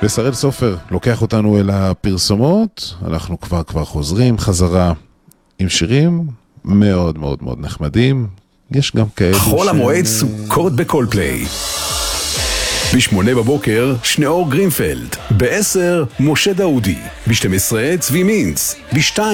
ושראל סופר לוקח אותנו אל הפרסומות, אנחנו כבר חוזרים חזרה עם שירים מאוד מאוד מאוד נחמדים, יש גם כאלו חול המועד סוכות בקולפליי. ב8 בבוקר שניאור גרינפלד, ב10 משה דאודי, ב12 צבי מינץ, ב2